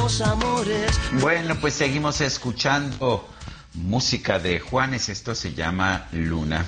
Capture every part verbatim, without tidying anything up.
Bueno, pues seguimos escuchando música de Juanes. Esto se llama Luna.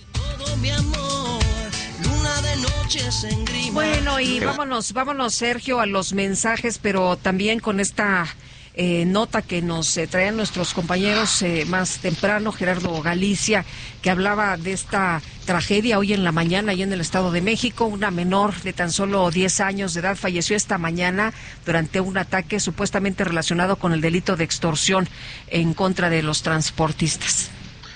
Bueno, y vámonos, vámonos, Sergio, a los mensajes, pero también con esta eh, nota que nos eh, traían nuestros compañeros eh, más temprano, Gerardo Galicia, que hablaba de esta tragedia hoy en la mañana allá en el Estado de México. Una menor de tan solo diez años de edad falleció esta mañana durante un ataque supuestamente relacionado con el delito de extorsión en contra de los transportistas.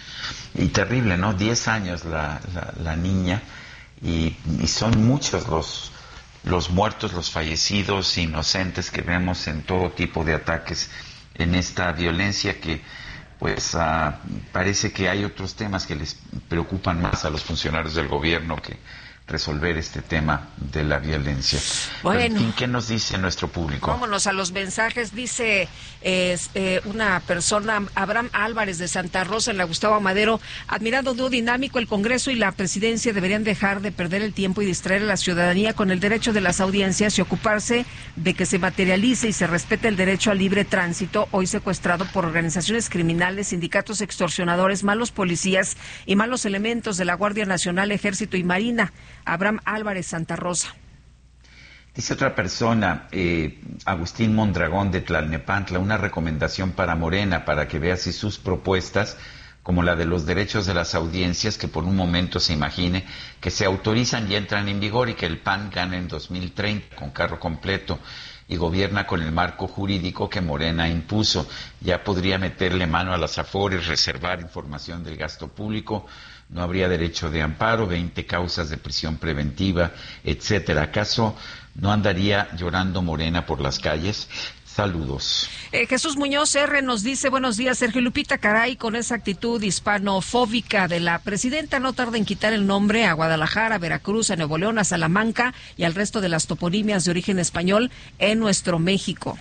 Y terrible, ¿no? diez años la, la, la niña. Y, y son muchos los, los muertos, los fallecidos, inocentes que vemos en todo tipo de ataques, en esta violencia que pues uh, parece que hay otros temas que les preocupan más a los funcionarios del gobierno que resolver este tema de la violencia. Bueno, en fin, ¿qué nos dice nuestro público? Vámonos a los mensajes. Dice eh, eh, una persona, Abraham Álvarez de Santa Rosa, en la Gustavo Madero: admirando dúo dinámico, el Congreso y la Presidencia deberían dejar de perder el tiempo y distraer a la ciudadanía con el derecho de las audiencias y ocuparse de que se materialice y se respete el derecho al libre tránsito, hoy secuestrado por organizaciones criminales, sindicatos extorsionadores, malos policías y malos elementos de la Guardia Nacional, Ejército y Marina. Abraham Álvarez, Santa Rosa. Dice otra persona, eh, Agustín Mondragón de Tlalnepantla, una recomendación para Morena para que vea si sus propuestas, como la de los derechos de las audiencias, que por un momento se imagine que se autorizan y entran en vigor, y que el P A N gane en dos mil treinta con carro completo y gobierna con el marco jurídico que Morena impuso. Ya podría meterle mano a las afores, reservar información del gasto público, no habría derecho de amparo, veinte causas de prisión preventiva, etcétera. ¿Acaso no andaría llorando Morena por las calles? Saludos. Eh, Jesús Muñoz R. nos dice: buenos días, Sergio Lupita, caray, con esa actitud hispanofóbica de la presidenta, no tarda en quitar el nombre a Guadalajara, a Veracruz, a Nuevo León, a Salamanca y al resto de las toponimias de origen español en nuestro México.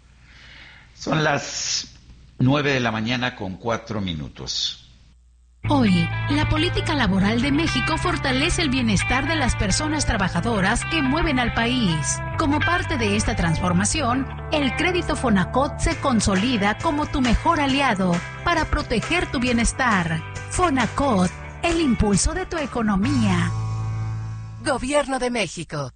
Son las nueve de la mañana con cuatro minutos. Hoy, la política laboral de México fortalece el bienestar de las personas trabajadoras que mueven al país. Como parte de esta transformación, el crédito Fonacot se consolida como tu mejor aliado para proteger tu bienestar. Fonacot, el impulso de tu economía. Gobierno de México.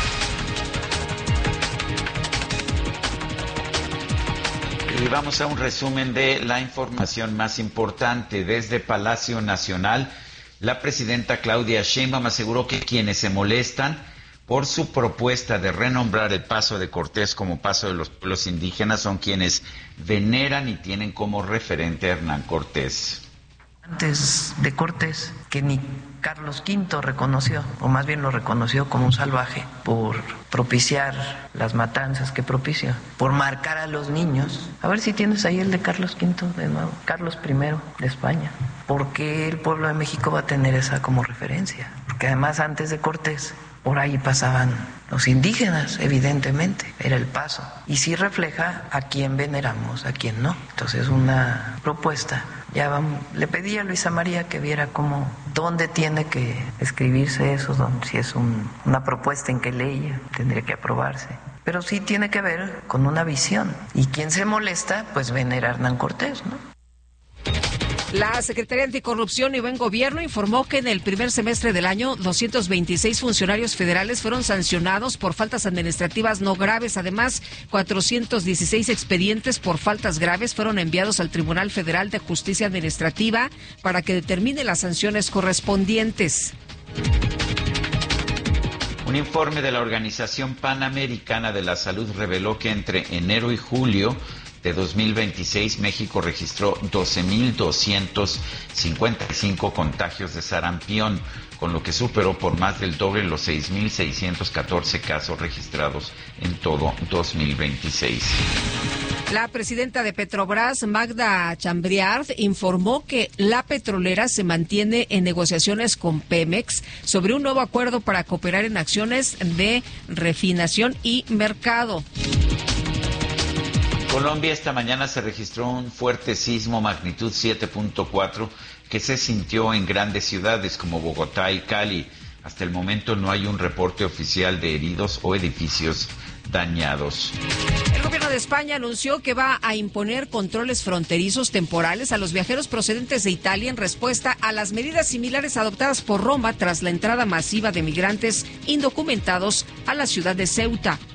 Y vamos a un resumen de la información más importante. Desde Palacio Nacional, la presidenta Claudia Sheinbaum aseguró que quienes se molestan por su propuesta de renombrar el Paso de Cortés como Paso de los Pueblos Indígenas son quienes veneran y tienen como referente a Hernán Cortés. Antes de Cortés, que ni Carlos quinto reconoció, o más bien lo reconoció como un salvaje, por propiciar las matanzas que propició, por marcar a los niños. A ver si tienes ahí el de Carlos quinto de nuevo, Carlos primero de España. ¿Por qué el pueblo de México va a tener esa como referencia? Porque además antes de Cortés, por ahí pasaban los indígenas, evidentemente, era el paso. Y sí refleja a quién veneramos, a quién no. Entonces una propuesta. Ya vamos, le pedí a Luisa María que viera cómo, dónde tiene que escribirse eso, dónde, si es un, una propuesta en qué ley tendría que aprobarse. Pero sí tiene que ver con una visión. Y quien se molesta, pues venera a Hernán Cortés, ¿no? La Secretaría Anticorrupción y Buen Gobierno informó que en el primer semestre del año doscientos veintiséis funcionarios federales fueron sancionados por faltas administrativas no graves. Además, cuatrocientos dieciséis expedientes por faltas graves fueron enviados al Tribunal Federal de Justicia Administrativa para que determine las sanciones correspondientes. Un informe de la Organización Panamericana de la Salud reveló que entre enero y julio de dos mil veintiséis, México registró doce mil doscientos cincuenta y cinco contagios de sarampión, con lo que superó por más del doble los seis mil seiscientos catorce casos registrados en todo dos mil veintiséis. La presidenta de Petrobras, Magda Chambriard, informó que la petrolera se mantiene en negociaciones con Pemex sobre un nuevo acuerdo para cooperar en acciones de refinación y mercado. Colombia, esta mañana se registró un fuerte sismo magnitud siete punto cuatro que se sintió en grandes ciudades como Bogotá y Cali. Hasta el momento no hay un reporte oficial de heridos o edificios dañados. El gobierno de España anunció que va a imponer controles fronterizos temporales a los viajeros procedentes de Italia en respuesta a las medidas similares adoptadas por Roma tras la entrada masiva de migrantes indocumentados a la ciudad de Ceuta.